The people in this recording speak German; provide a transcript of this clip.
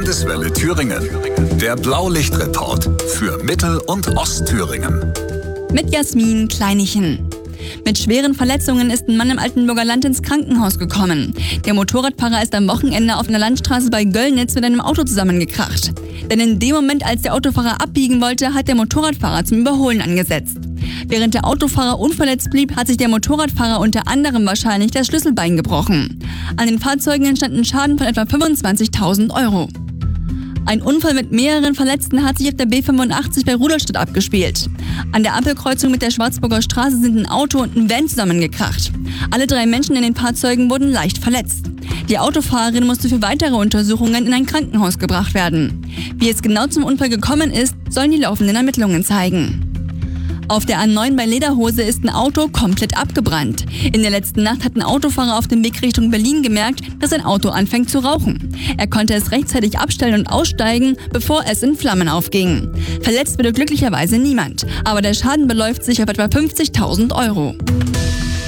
Landeswelle Thüringen. Der Blaulichtreport für Mittel- und Ostthüringen. Mit Jasmin Kleinichen. Mit schweren Verletzungen ist ein Mann im Altenburger Land ins Krankenhaus gekommen. Der Motorradfahrer ist am Wochenende auf einer Landstraße bei Göllnitz mit einem Auto zusammengekracht. Denn in dem Moment, als der Autofahrer abbiegen wollte, hat der Motorradfahrer zum Überholen angesetzt. Während der Autofahrer unverletzt blieb, hat sich der Motorradfahrer unter anderem wahrscheinlich das Schlüsselbein gebrochen. An den Fahrzeugen entstand ein Schaden von etwa 25.000 Euro. Ein Unfall mit mehreren Verletzten hat sich auf der B85 bei Rudolstadt abgespielt. An der Ampelkreuzung mit der Schwarzburger Straße sind ein Auto und ein Van zusammengekracht. Alle 3 Menschen in den Fahrzeugen wurden leicht verletzt. Die Autofahrerin musste für weitere Untersuchungen in ein Krankenhaus gebracht werden. Wie es genau zum Unfall gekommen ist, sollen die laufenden Ermittlungen zeigen. Auf der A9 bei Lederhose ist ein Auto komplett abgebrannt. In der letzten Nacht hat ein Autofahrer auf dem Weg Richtung Berlin gemerkt, dass sein Auto anfängt zu rauchen. Er konnte es rechtzeitig abstellen und aussteigen, bevor es in Flammen aufging. Verletzt wurde glücklicherweise niemand, aber der Schaden beläuft sich auf etwa 50.000 Euro.